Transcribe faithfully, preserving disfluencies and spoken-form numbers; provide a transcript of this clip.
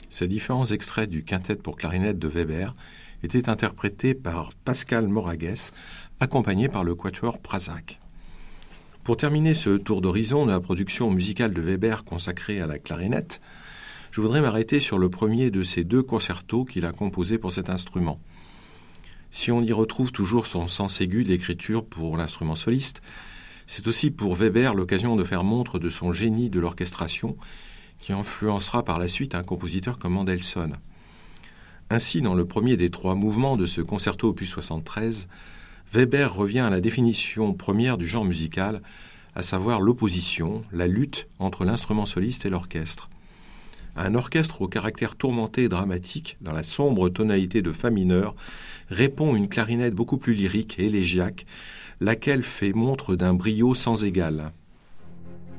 Ces différents extraits du quintet pour clarinette de Weber étaient interprétés par Pascal Moragues, accompagné par le quatuor Prasac. Pour terminer ce tour d'horizon de la production musicale de Weber consacrée à la clarinette, je voudrais m'arrêter sur le premier de ces deux concertos qu'il a composés pour cet instrument. Si on y retrouve toujours son sens aigu d'écriture pour l'instrument soliste, c'est aussi pour Weber l'occasion de faire montre de son génie de l'orchestration qui influencera par la suite un compositeur comme Mendelssohn. Ainsi, dans le premier des trois mouvements de ce concerto opus soixante-treize, Weber revient à la définition première du genre musical, à savoir l'opposition, la lutte entre l'instrument soliste et l'orchestre. À un orchestre au caractère tourmenté et dramatique, dans la sombre tonalité de fa mineur, répond une clarinette beaucoup plus lyrique et élégiaque, laquelle fait montre d'un brio sans égal.